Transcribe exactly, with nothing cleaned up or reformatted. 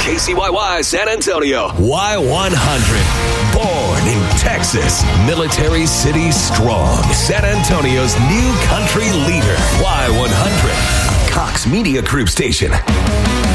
K C Y Y San Antonio. Y one hundred. Born in Texas. Military City strong. San Antonio's new country leader. Y one hundred. Cox Media Group Station.